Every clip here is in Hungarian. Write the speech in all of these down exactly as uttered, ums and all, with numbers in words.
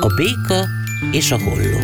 A béka és a holló.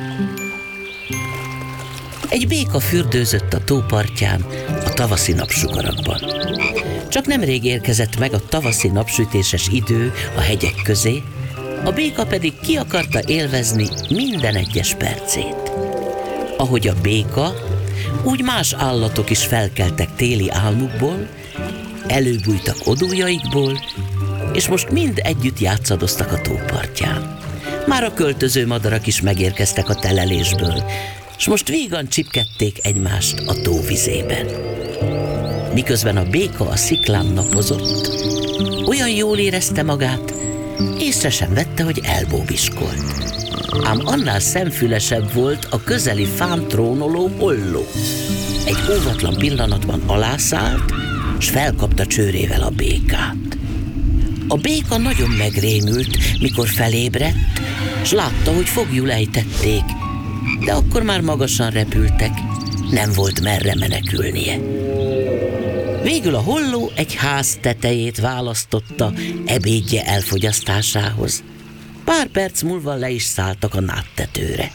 Egy béka fürdőzött a tó partján a tavaszi napsugarakban. Csak nemrég érkezett meg a tavaszi napsütéses idő a hegyek közé, a béka pedig ki akarta élvezni minden egyes percét. Ahogy a béka, úgy más állatok is felkeltek téli álmukból, előbújtak odújaikból, és most mind együtt játszadoztak a tó partján. Már a költöző madarak is megérkeztek a telelésből, s most vígan csipkedték egymást a tó vizében. Miközben a béka a sziklán napozott, olyan jól érezte magát, észre sem vette, hogy elbóbiskolt. Ám annál szemfülesebb volt a közeli fán trónoló holló. Egy óvatlan pillanatban alászállt, s felkapta csőrével a békát. A béka nagyon megrémült, mikor felébredt, s látta, hogy foglyul ejtették, de akkor már magasan repültek, nem volt merre menekülnie. Végül a holló egy ház tetejét választotta ebédje elfogyasztásához. Pár perc múlva le is szálltak a nádtetőre.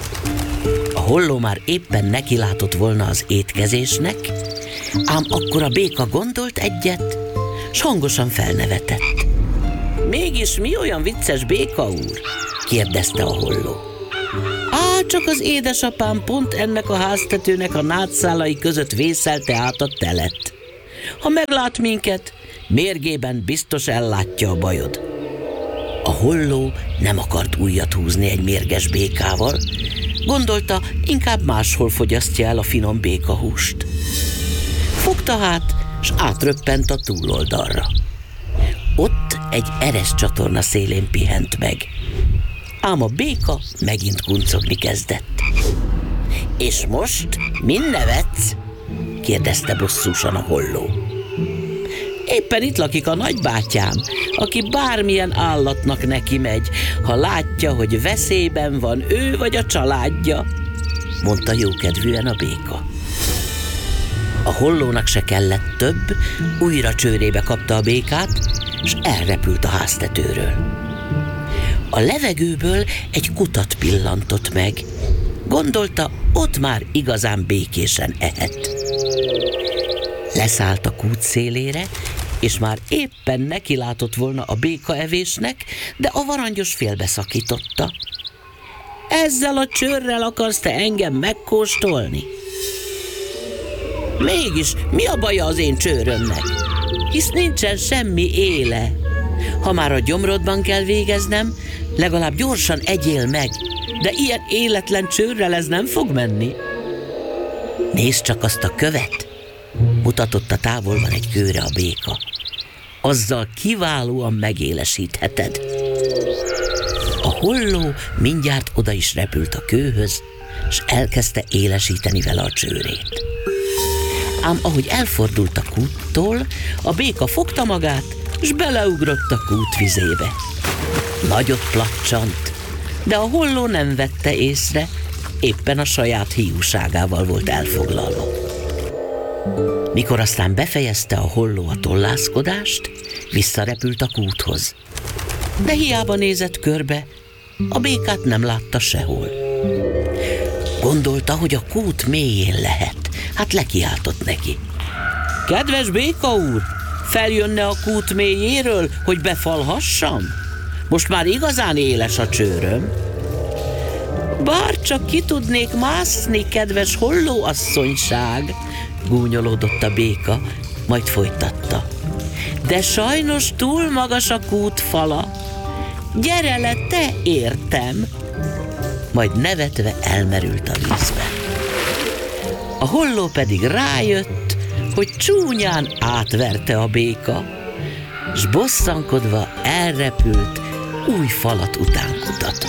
A holló már éppen nekilátott volna az étkezésnek, ám akkor a béka gondolt egyet, s hangosan felnevetett. Mégis mi olyan vicces, béka úr? Kérdezte a holló. Á, csak az édesapám pont ennek a háztetőnek a nádszálai között vészelte át a telet. Ha meglát minket, mérgében biztos ellátja a bajod. A holló nem akart ujjat húzni egy mérges békával, gondolta, inkább máshol fogyasztja el a finom békahúst. Fogta hát, s átröppent a túloldalra. Ott egy eres csatorna szélén pihent meg. Ám a béka megint kuncogni kezdett. És most min nevetsz? Kérdezte bosszúsan a holló. Éppen itt lakik a nagybátyám, aki bármilyen állatnak neki megy, ha látja, hogy veszélyben van ő vagy a családja, mondta jókedvűen a béka. A hollónak se kellett több, újra csőrébe kapta a békát, és elrepült a háztetőről. A levegőből egy kutat pillantott meg. Gondolta, ott már igazán békésen ehet. Leszállt a kút szélére, és már éppen nekilátott volna a békaevésnek, de a varangyos félbeszakította. Ezzel a csőrrel akarsz te engem megkóstolni? Mégis mi a baja az én csőrömnek? Hisz nincsen semmi éle. Ha már a gyomrodban kell végeznem, legalább gyorsan egyél meg, de ilyen életlen csőrrel ez nem fog menni. Nézd csak azt a követ, mutatott a távolban egy kőre a béka. Azzal kiválóan megélesítheted. A holló mindjárt oda is repült a kőhöz, s elkezdte élesíteni vele a csőrét. Ám ahogy elfordult a kúttól, a béka fogta magát, s beleugrott a kút vizébe. Nagyot placsant, de a holló nem vette észre, éppen a saját hiúságával volt elfoglalva. Mikor aztán befejezte a holló a tollászkodást, visszarepült a kúthoz. De hiába nézett körbe, a békát nem látta sehol. Gondolta, hogy a kút mélyén lehet, hát lekiáltott neki. Kedves béka úr, feljönne a kút mélyéről, hogy befalhassam? Most már igazán éles a csőröm. Bár csak ki tudnék mászni, kedves hollóasszonyság, gúnyolódott a béka, majd folytatta. De sajnos túl magas a kút fala. Gyere le te, értem! Majd nevetve elmerült a vízbe. A holló pedig rájött, hogy csúnyán átverte a béka, s bosszankodva elrepült, új falat után kutatva.